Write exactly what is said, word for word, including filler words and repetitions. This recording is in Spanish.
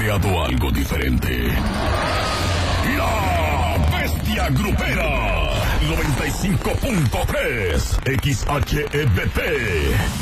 creado algo diferente. La Bestia Grupera. noventa y cinco punto tres X H E B P.